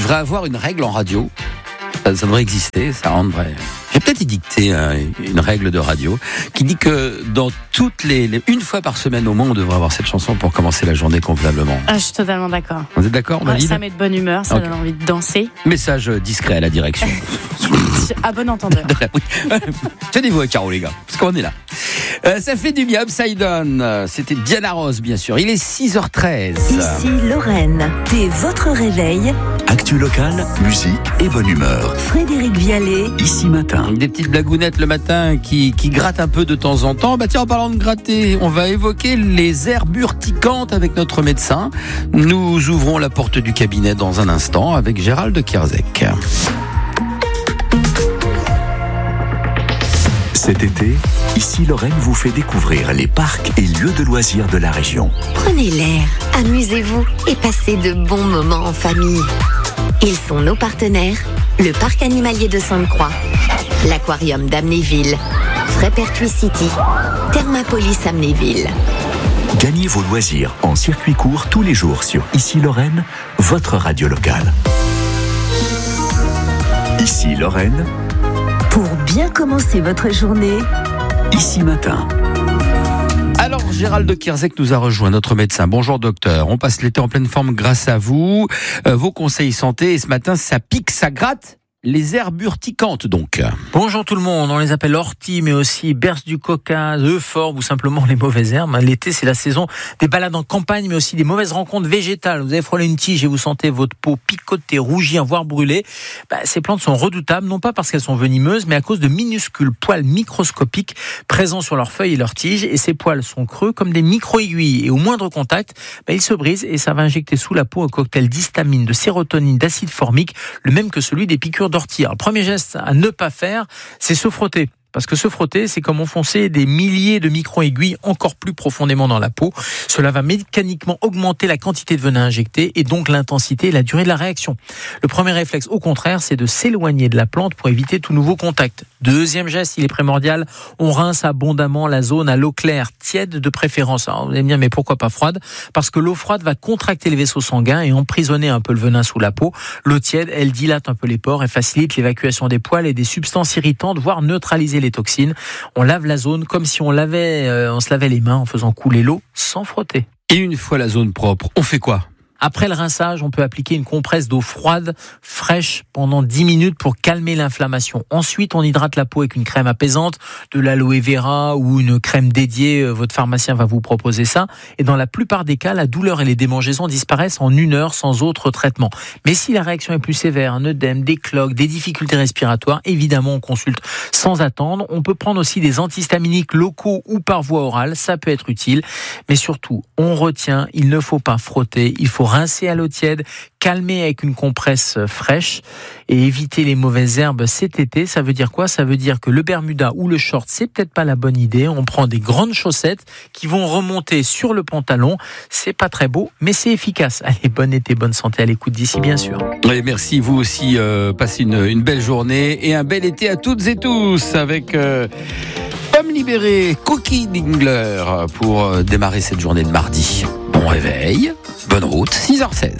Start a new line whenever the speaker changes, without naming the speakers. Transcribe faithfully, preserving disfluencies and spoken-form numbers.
devrait avoir une règle en radio. Ça, ça devrait exister, ça rendrait... J'ai peut-être édicté hein, une règle de radio qui dit que dans toutes les, les... Une fois par semaine au moins, on devrait avoir cette chanson pour commencer la journée convenablement.
Ah, je suis totalement d'accord.
Vous êtes d'accord,
ouais,
Malide ?
Ça met de bonne humeur, ça okay. donne envie de danser.
Message discret à la direction.
À bon entendeur.
Tenez-vous à carreau, les gars, parce qu'on est là. Euh, ça fait du bien, Upside Down. C'était Diana Ross, bien sûr. Il est six heures treize.
Ici Lorraine, dès votre réveil.
Actu locale, musique et bonne humeur.
Frédéric Vialet,
ici matin.
Des petites blagounettes le matin qui, qui grattent un peu de temps en temps. Bah tiens, en parlant de gratter, on va évoquer les herbes urticantes avec notre médecin. Nous ouvrons la porte du cabinet dans un instant avec Gérald de Kierzek.
Cet été, Ici Lorraine vous fait découvrir les parcs et lieux de loisirs de la région.
Prenez l'air, amusez-vous et passez de bons moments en famille. Ils sont nos partenaires, le parc animalier de Sainte-Croix, l'aquarium d'Amnéville, Frépertuis City, Thermapolis Amnéville.
Gagnez vos loisirs en circuit court tous les jours sur Ici Lorraine, votre radio locale. Ici Lorraine,
pour bien commencer votre journée,
Ici matin.
Alors, Gérald de Kierzek nous a rejoint, notre médecin. Bonjour docteur, on passe l'été en pleine forme grâce à vous, euh, vos conseils santé, et ce matin, ça pique, ça gratte. Les herbes urticantes, donc.
Bonjour tout le monde, on les appelle orties, mais aussi berce du Caucase, euphorbes ou simplement les mauvaises herbes. L'été, c'est la saison des balades en campagne, mais aussi des mauvaises rencontres végétales. Vous avez frôlé une tige et vous sentez votre peau picoter, rougir, voire brûler. Bah, ces plantes sont redoutables, non pas parce qu'elles sont venimeuses, mais à cause de minuscules poils microscopiques présents sur leurs feuilles et leurs tiges. Et ces poils sont creux comme des micro-aiguilles. Et au moindre contact, bah, ils se brisent et ça va injecter sous la peau un cocktail d'histamine, de sérotonine, d'acide formique, le même que celui des piqûres d'ortie. Alors, le premier geste à ne pas faire, c'est se frotter. Parce que se frotter, c'est comme enfoncer des milliers de micro-aiguilles encore plus profondément dans la peau. Cela va mécaniquement augmenter la quantité de venin injecté et donc l'intensité et la durée de la réaction. Le premier réflexe, au contraire, c'est de s'éloigner de la plante pour éviter tout nouveau contact. Deuxième geste, il est primordial, on rince abondamment la zone à l'eau claire, tiède de préférence. Alors, vous allez me dire, mais pourquoi pas froide ? Parce que l'eau froide va contracter les vaisseaux sanguins et emprisonner un peu le venin sous la peau. L'eau tiède, elle dilate un peu les pores et facilite l'évacuation des poils et des substances irritantes, voire neutraliser les toxines. On lave la zone comme si on lavait, euh, on se lavait les mains en faisant couler l'eau sans frotter.
Et une fois la zone propre, on fait quoi ?
Après le rinçage, on peut appliquer une compresse d'eau froide, fraîche, pendant dix minutes pour calmer l'inflammation. Ensuite, on hydrate la peau avec une crème apaisante, de l'aloe vera ou une crème dédiée. Votre pharmacien va vous proposer ça. Et dans la plupart des cas, la douleur et les démangeaisons disparaissent en une heure sans autre traitement. Mais si la réaction est plus sévère, un œdème, des cloques, des difficultés respiratoires, évidemment, on consulte sans attendre. On peut prendre aussi des antihistaminiques locaux ou par voie orale. Ça peut être utile. Mais surtout, on retient, il ne faut pas frotter, il faut rincer à l'eau tiède, calmer avec une compresse fraîche et éviter les mauvaises herbes cet été. Ça veut dire quoi ? Ça veut dire que le bermuda ou le short, c'est peut-être pas la bonne idée. On prend des grandes chaussettes qui vont remonter sur le pantalon. C'est pas très beau, mais c'est efficace. Allez, bon été, bonne santé à l'écoute d'ici, bien sûr.
Et merci, vous aussi. Euh, passez une, une belle journée et un bel été à toutes et tous avec... Euh Femme libérée, Cookie Dingler pour démarrer cette journée de mardi. Bon réveil, bonne route, six heures seize.